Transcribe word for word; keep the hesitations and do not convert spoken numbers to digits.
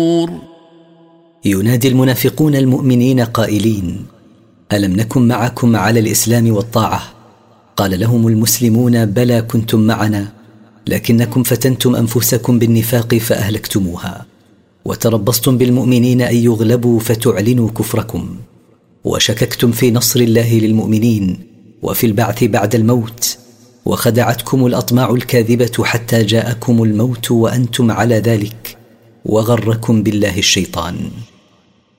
ينادي المنافقون المؤمنين قائلين: ألم نكن معكم على الإسلام والطاعة؟ قال لهم المسلمون: بلى كنتم معنا، لكنكم فتنتم أنفسكم بالنفاق فأهلكتموها، وتربصتم بالمؤمنين أن يغلبوا فتعلنوا كفركم، وشككتم في نصر الله للمؤمنين وفي البعث بعد الموت، وخدعتكم الأطماع الكاذبة حتى جاءكم الموت وأنتم على ذلك، وغركم بالله الشيطان.